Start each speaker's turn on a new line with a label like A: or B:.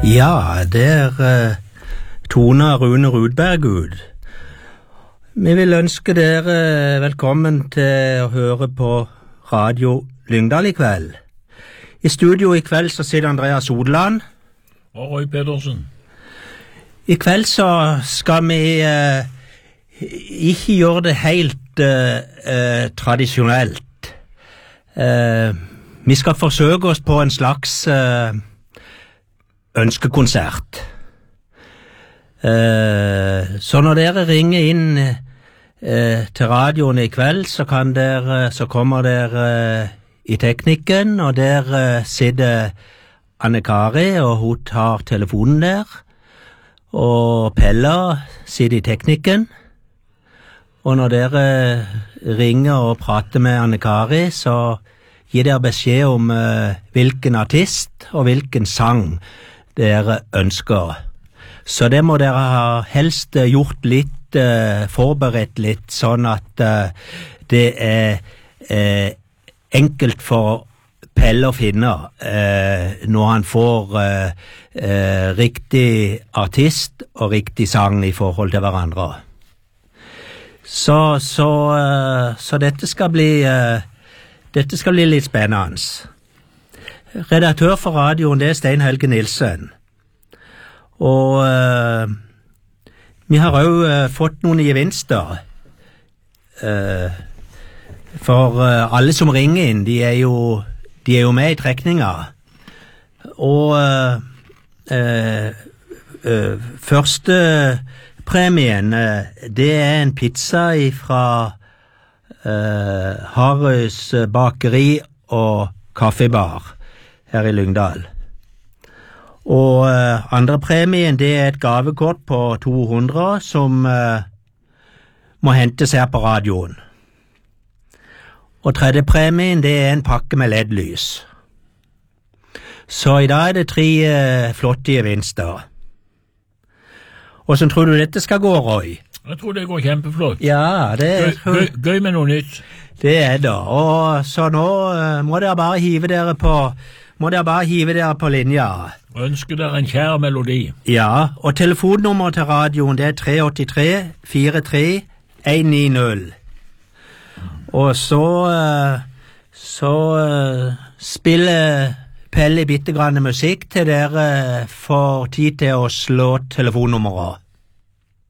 A: Ja, det Tone Rune Rudbergud. Vi vil ønske dere velkommen til å høre på Radio Lyngdal i kveld. I studio i kveld så sitter Andreas Odland.
B: Og Roy Pedersen.
A: I kveld så skal vi ikke gjøre det helt tradisjonelt. Vi skal forsøke oss på en slags ønskekonsert. Så når dere ringer inn til radioen i kveld, så kommer dere i teknikken, og der sitter Anne-Kari, og hun tar telefonen der, og Pella sitter i teknikken. Og når dere ringer og prater med Anne-Kari, så gir dere beskjed om hvilken artist og hvilken sang dere ønsker. Så det må dere ha helst gjort litt, forberedt litt, sånn at det enkelt for Pelle å finne når han får riktig artist og riktig sang i forhold til hverandre. Så dette skal bli litt spennende. Redaktør for radioen, det Stein Helge Nilsen. Og vi har også fått noen gevinster. For alle som ringer inn, de er jo med i trekninga. Og første premien, det en pizza fra Harøys bakeri og kaffebar her i Lyngdal. Og andre premien, det et gavekort på 200 som må hentes her på radioen. Og tredje premien, det en pakke med LED-lys. Så i dag det 3 flotte gevinster. Hvordan tror du dette skal gå, Roy?
B: Jeg tror det går kjempeflott.
A: Ja, det
B: Gøy med noe nytt.
A: Det det, og så nå må dere bare hive dere på linja.
B: Og ønsker dere en kjær melodi.
A: Ja, og telefonnummeret til radioen det 383 43 190. Og så spiller Pelle bitte grann musikk til dere får tid til å slå telefonnummeret.